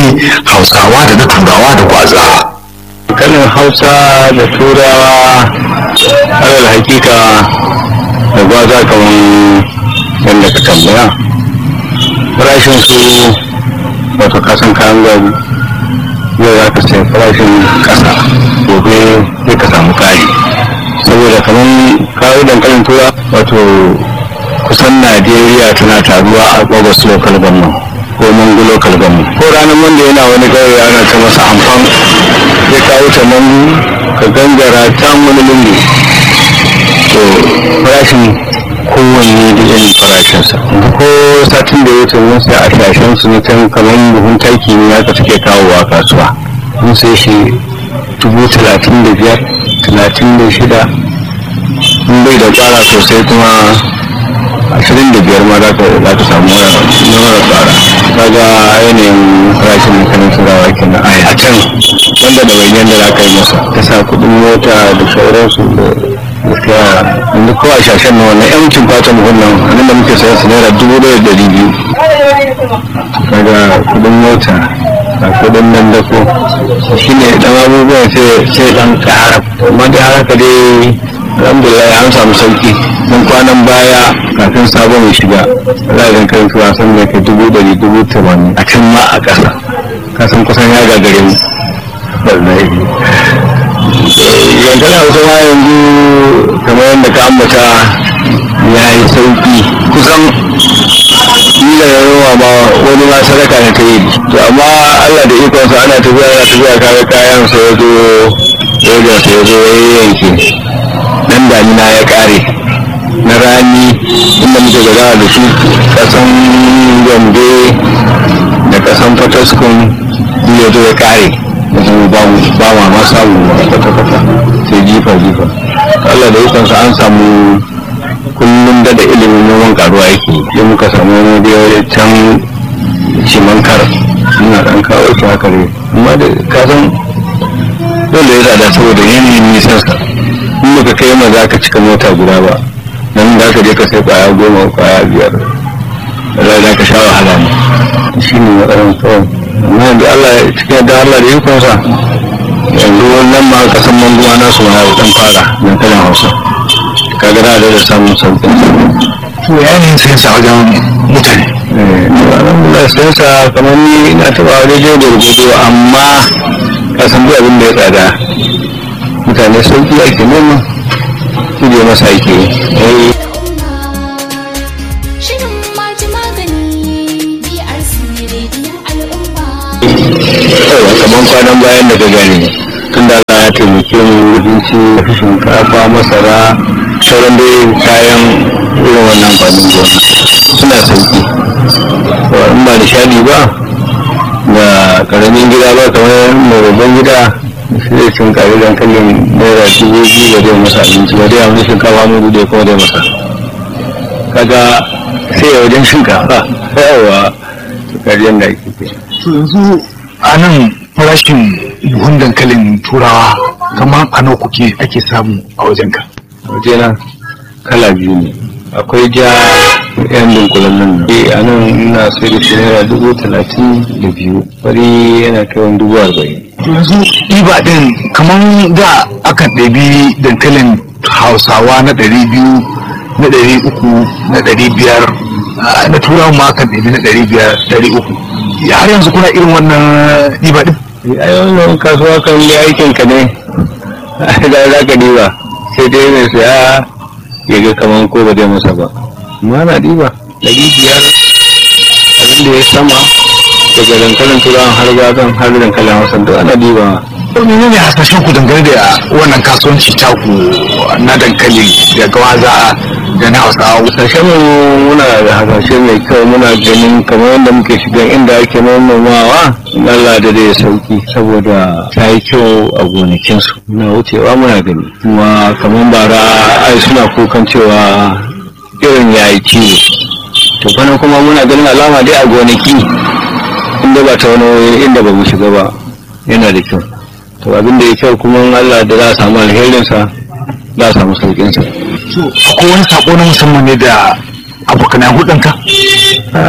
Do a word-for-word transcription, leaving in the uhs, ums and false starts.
hausawa da na turawa da gwaza. Kanin hausa da turawa alal hakika da gwaza kamar yadda ka tambaya farashin su wato kasan kayan gari yau za ka sai farashin kasa gobe sai ka samu kari saboda kamar kawo dankalin tura wato kusan najeriya tana taruwa a Lagos local government ko mangu local government ko ranar wanda yana wani gari ana ta masa amfan ya kawo ta mangu ka gangara can wani lungu to farashin kowanne da irin farashinsa ko satin da ya wuce mun sai a shashen su ne can kamar buhun taki ne haka take kawowa kasuwa mun sai shi dubu talatin da biyar talatin da shida in bai da kwara sosai kuma ashirin da biyar ma za ka samu mara tsara kaga yanayin farashin makanin turawa kenan a can wanda da bayan da za ka yi masa ta sa kudin mota da sauransu da gaskiya yanzu kowa shashen na wannan yawancin fatan muhimman hannun da muke sayan su naira dubu da dari biyu kaga kudin mota a kudin nan da ko shi ne dan abubuwan sai dan kara amma da haka dai alhamdulillah an samu sauki don kwanan baya kafin sabon ya shiga ra'ayin kan tuwa san da ke dubu dari dubu tamanin a can ma a ƙasa kasan kusan ya gagare mu wallahi yanzu na wasu ma yanzu kamar yadda ka ambata ya yi sauki kusan nila ya yawa ma wani ma sadaka na ta yi to amma Allah da ikonsa ana tafiya ana tafiya kare kayan sa ya zo ya zo ya zo ya yanke dan damina ya kare na rani inda muke gada da shi kasan gombe da kasan fataskun ya zo ya kare yanzu ba ma ma samu kwata-kwata sai jifa-jifa Allah da ikonsa an samu kullum da da ilimin noman karuwa yake yi muka samu wani da can cimankar muna dan kawo shi haka ne amma da kasan dole ya tsada saboda yanayin nisansa in baka kai ma za ka cika mota guda ba nan da ka je ka sai kwaya goma kwaya biyar da za ka sha wahala ne shi ne matsalar kawai amma yanzu Allah ya cikin da Allah da ikonsa yanzu wannan ma kasan manguwa nasu ma ya dan fara dankalin hausa kaga da da samun sauƙin to yayin sai sa wajen mutane eh alhamdulillah sai sa kamar ni ina taba wajen da rubutu amma kasan duk abin da ya tsada mutane sauki ake nema su je masa ake yi kamar kwanan bayan da ka gani tun da Allah ya taimake mu abinci shinkafa masara sauran dai kayan irin wannan amfanin gona suna sauki in ba nishadi ba da karamin gida ba kamar mai babban gida sai cin kare dankalin naira dubu biyu da zai masa abinci ba dai amma shinkafa mu da kuma dai masa kaga sai wajen shinkafa yawa kariyar da ake ke to yanzu a nan farashin buhun dankalin turawa kamar a nawa kuke ake samu a wajenka wajena kala biyu ne akwai ja yan dunkulan nan eh a nan ina sai da shi naira dubu talatin da biyu fari yana kai wani dubu arba'in yanzu ɗiba ɗin kamar da akan ɗabi dankalin hausawa na ɗari biyu na ɗari uku na ɗari biyar na turawa ma akan ɗabi na ɗari biyar ɗari uku har yanzu kuna irin wannan ɗiba ɗin ai wannan kasuwa kan yi aikin ka ne da za ka ɗiba sai dai mai saya ya ga kamar ko ba zai masa ba amma na ɗiba ɗari biyar abin da ya sama daga dankalin turawan har gagan har dankalin hausa duk ana ɗiba. mene ne hasashen ku dangane da wannan kasuwanci taku na dankali da gawaza da na hausawa? Hasashen mu muna da hasashe mai kyau, muna ganin kamar yadda muke shiga inda ake nomawa Allah da zai sauki saboda ta yi kyau a gonakinsu. Muna wucewa muna gani kuma kamar bara ai suna kukan cewa irin ya yi ciwo. To bana kuma muna ganin alama dai a gonaki inda ba ta wani inda ba mu shiga ba yana da kyau. To abin da ya kyau kuma Allah da za a samu alherinsa za a samu sauƙinsa. So akwai wani sako na musamman ne da abokan hudanka?